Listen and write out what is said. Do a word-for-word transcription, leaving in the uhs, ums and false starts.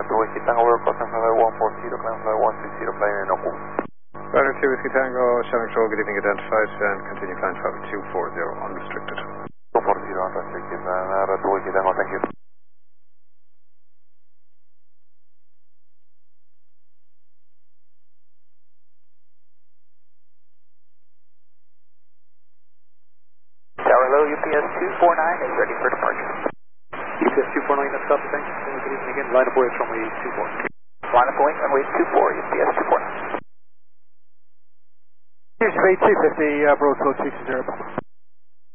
two Whiskey Tango, over crossing flight one four zero, climb flight one six zero, flying in Oku. Rider two Whiskey Tango, Shannon Control, good evening, identified, and continue flying traffic two four zero, unrestricted. two four zero, unrestricted, and two Whiskey Tango, thank you. Tower low, U P S two four nine is ready for departure. U P S two four nine, that's up, thanks. Good evening again, line of voice runway two four. Line of going, runway two four, U P S two four nine. Here's your two fifty, uh, Broad Code two two zero.